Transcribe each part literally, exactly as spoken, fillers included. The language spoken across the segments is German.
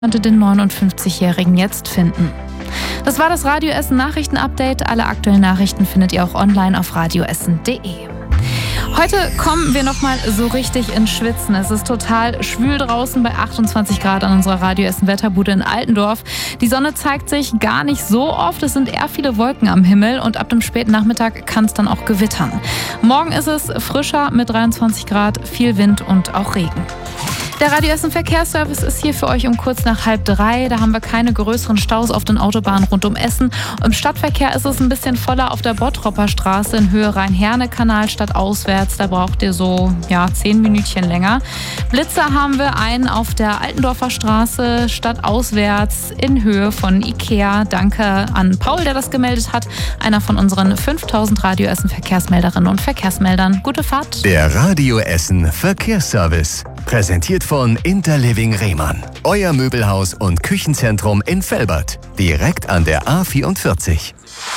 konnte den neunundfünfzigjährigen jetzt finden. Das war das Radio Essen Nachrichten-Update. Alle aktuellen Nachrichten findet ihr auch online auf radioessen punkt de. Heute kommen wir nochmal so richtig ins Schwitzen. Es ist total schwül draußen bei achtundzwanzig Grad an unserer Radio Essen Wetterbude in Altendorf. Die Sonne zeigt sich gar nicht so oft. Es sind eher viele Wolken am Himmel und ab dem späten Nachmittag kann es dann auch gewittern. Morgen ist es frischer mit dreiundzwanzig Grad, viel Wind und auch Regen. Der Radio Essen Verkehrsservice ist hier für euch um kurz nach halb drei. Da haben wir keine größeren Staus auf den Autobahnen rund um Essen. Im Stadtverkehr ist es ein bisschen voller auf der Bottropper Straße in Höhe Rhein-Herne-Kanal stadtauswärts. Da braucht ihr so ja, zehn Minütchen länger. Blitzer haben wir einen auf der Altendorfer Straße stadtauswärts in Höhe von Ikea. Danke an Paul, der das gemeldet hat. Einer von unseren fünftausend Radio Essen Verkehrsmelderinnen und Verkehrsmeldern. Gute Fahrt. Der Radio Essen Verkehrsservice. Präsentiert von Interliving Rehmann. Euer Möbelhaus und Küchenzentrum in Velbert. Direkt an der A vierundvierzig.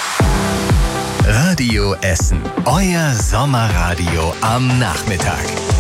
Radio Essen. Euer Sommerradio am Nachmittag.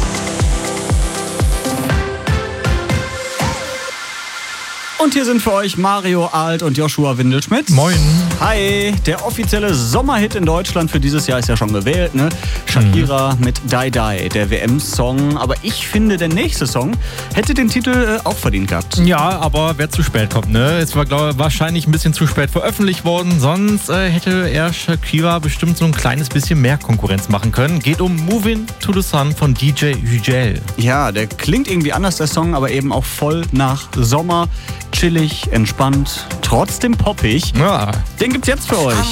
Und hier sind für euch Mario Alt und Joshua Windelschmidt. Moin. Hi, der offizielle Sommerhit in Deutschland für dieses Jahr ist ja schon gewählt, ne? Shakira mhm. mit Die Die, der W M-Song. Aber ich finde, der nächste Song hätte den Titel äh, auch verdient gehabt. Ja, aber wer zu spät kommt, ne? Es war, glaube ich, wahrscheinlich ein bisschen zu spät veröffentlicht worden. Sonst äh, hätte er Shakira bestimmt so ein kleines bisschen mehr Konkurrenz machen können. Geht um Moving to the Sun von D J Hügel. Ja, der klingt irgendwie anders, der Song, aber eben auch voll nach Sommer. Chillig, entspannt, trotzdem poppig. Ja. Den gibt's jetzt für euch.